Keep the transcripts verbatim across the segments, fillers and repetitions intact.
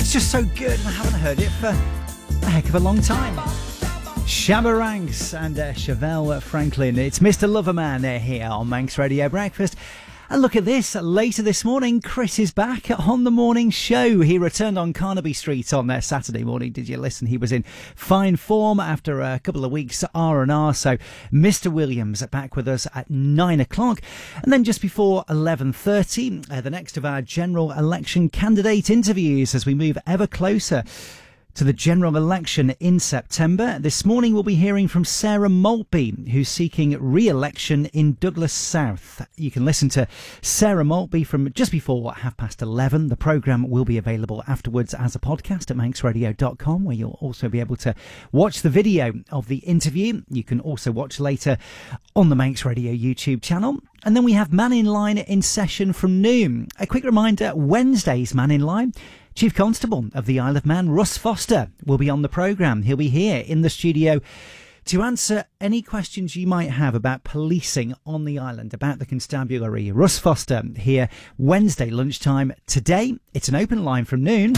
it's just so good, and I haven't heard it for a heck of a long time. Shabba Ranks and uh, Chevelle Franklin. It's Mister Loverman uh, here on Manx Radio Breakfast. And look at this, later this morning, Chris is back on the morning show. He returned on Carnaby Street on uh, Saturday morning. Did you listen? He was in fine form after a couple of weeks R and R. So Mister Williams back with us at nine o'clock. And then just before eleven thirty, uh, the next of our general election candidate interviews as we move ever closer to the general election in September. This morning we'll be hearing from Sarah Maltby, who's seeking re-election in Douglas South. You can listen to Sarah Maltby from just before half past eleven. The programme will be available afterwards as a podcast at manx radio dot com, where you'll also be able to watch the video of the interview. You can also watch later on the Manx Radio YouTube channel. And then we have Man in Line in session from noon. A quick reminder, Wednesday's Man in Line, Chief Constable of the Isle of Man, Russ Foster, will be on the programme. He'll be here in the studio to answer any questions you might have about policing on the island, about the constabulary. Russ Foster here Wednesday lunchtime. Today, it's an open line from noon.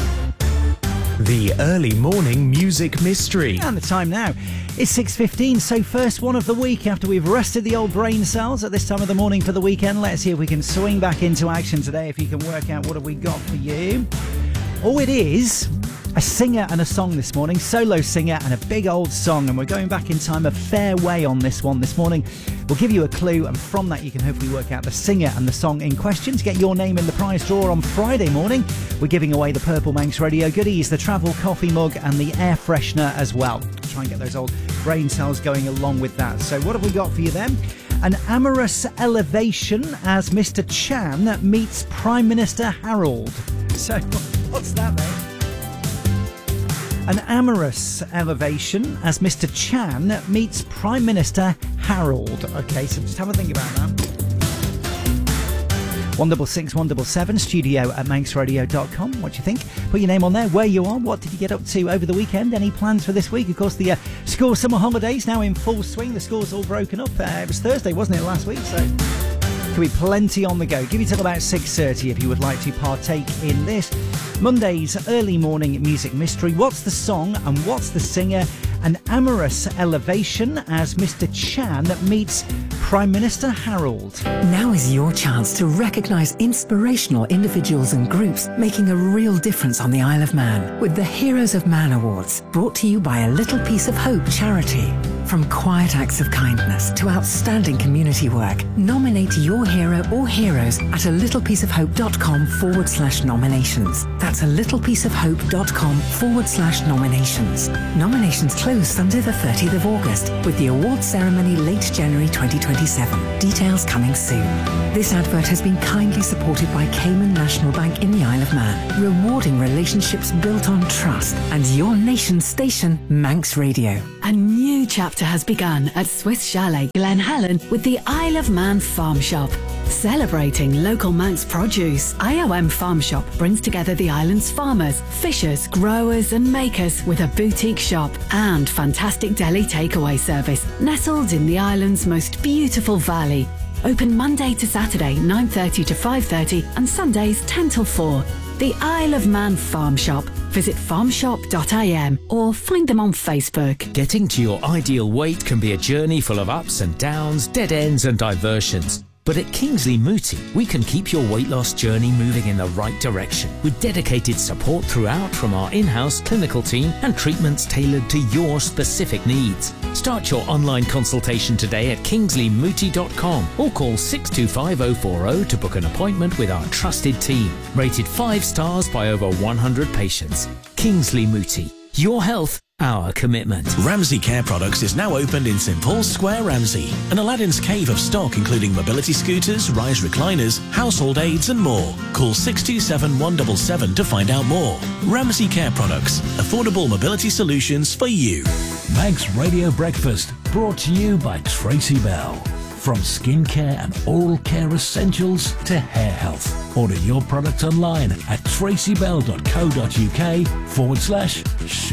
The early morning music mystery. And the time now is six fifteen, so first one of the week after we've rested the old brain cells at this time of the morning for the weekend. Let's see if we can swing back into action today, if you can work out what have we got for you. Oh, it is a singer and a song this morning, solo singer and a big old song, and we're going back in time a fair way on this one this morning. We'll give you a clue, and from that you can hopefully work out the singer and the song in question. To get your name in the prize draw on Friday morning, we're giving away the Purple Manx Radio goodies, the travel coffee mug and the air freshener as well. Try and get those old brain cells going along with that. So what have we got for you then? An amorous elevation as Mister Chan meets Prime Minister Harold. So what's that then? An amorous elevation as Mister Chan meets Prime Minister Harold. OK, so just have a think about that. one six six one seven seven, studio at manx radio dot com. What do you think? Put your name on there, where you are, what did you get up to over the weekend, any plans for this week? Of course, the uh, school summer holidays now in full swing. The school's all broken up. Uh, it was Thursday, wasn't it, last week? So could be plenty on the go. Give you till about six thirty if you would like to partake in this Monday's early morning music mystery. What's the song and what's the singer? An amorous elevation as Mister Chan meets Prime Minister Harold. Now is your chance to recognise inspirational individuals and groups making a real difference on the Isle of Man with the Heroes of Man Awards, brought to you by A Little Piece of Hope charity. From quiet acts of kindness to outstanding community work, nominate your hero or heroes at a littlepieceofhope.com forward slash nominations. That's a littlepieceofhope.com forward slash nominations. Nominations close Sunday the thirtieth of August, with the awards ceremony late January twenty twenty-seven. Details coming soon. This advert has been kindly supported by Cayman National Bank in the Isle of Man, rewarding relationships built on trust, and your nation's station, Manx Radio. A new chapter has begun at Swiss Chalet Glen Helen with the Isle of Man Farm Shop. Celebrating local Manx produce, I O M Farm Shop brings together the island's farmers, fishers, growers and makers with a boutique shop and fantastic deli takeaway service nestled in the island's most beautiful valley. Open Monday to Saturday nine thirty to five thirty and Sundays ten till four. The Isle of Man Farm Shop. Visit farm shop dot I M or find them on Facebook. Getting to your ideal weight can be a journey full of ups and downs, dead ends and diversions. But at Kingsley Mooti, we can keep your weight loss journey moving in the right direction with dedicated support throughout from our in-house clinical team and treatments tailored to your specific needs. Start your online consultation today at kingsley mooti dot com or call six two five oh four oh to book an appointment with our trusted team. Rated five stars by over one hundred patients. Kingsley Mooti. Your health, our commitment. Ramsey Care Products is now opened in St Paul's Square, Ramsey. An Aladdin's cave of stock including mobility scooters, rise recliners, household aids and more. Call six two seven one seven seven to find out more. Ramsey Care Products. Affordable mobility solutions for you. Manx Radio Breakfast, brought to you by Tracy Bell. From skincare and oral care essentials to hair health. Order your product online at tracybell dot co dot uk forward slash shop.